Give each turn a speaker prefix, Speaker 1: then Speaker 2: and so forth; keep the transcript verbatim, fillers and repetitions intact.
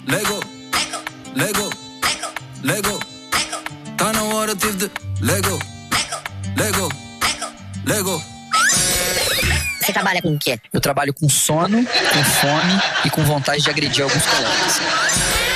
Speaker 1: Lego, Lego, Lego, tá na hora tive de Lego, Lego, Lego.
Speaker 2: Você trabalha com o quê?
Speaker 3: Eu trabalho com sono, com fome e com vontade de agredir alguns colegas.